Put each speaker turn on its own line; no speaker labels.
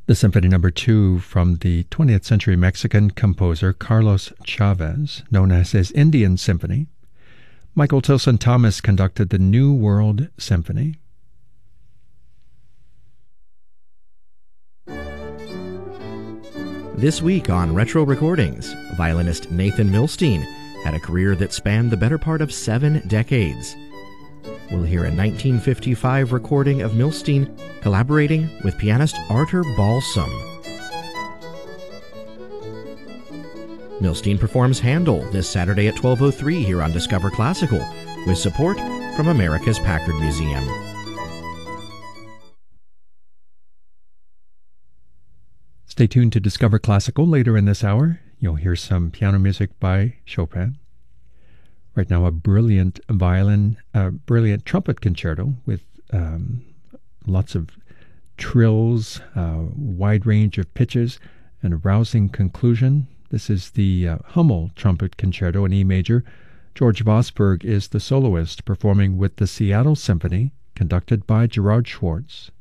The Symphony No. 2 from the 20th century Mexican composer Carlos Chavez, known as his Indian Symphony. Michael Tilson Thomas conducted the New World Symphony.
This week on Retro Recordings, violinist Nathan Milstein had a career that spanned the better part of 7 decades. We'll hear a 1955 recording of Milstein collaborating with pianist Artur Balsam. Milstein performs Handel this Saturday at 12:03 here on Discover Classical, with support from America's Packard Museum.
Stay tuned to Discover Classical. Later in this hour, you'll hear some piano music by Chopin. Right now, a brilliant trumpet concerto with lots of trills, wide range of pitches, and a rousing conclusion. This is the Hummel Trumpet Concerto in E major. George Vosburgh is the soloist, performing with the Seattle Symphony, conducted by Gerard Schwartz.